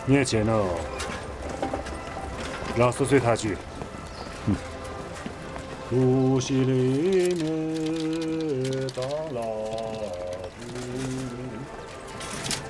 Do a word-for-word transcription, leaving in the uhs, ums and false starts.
面前呢，让四岁他去。嗯，呼吸里面长老。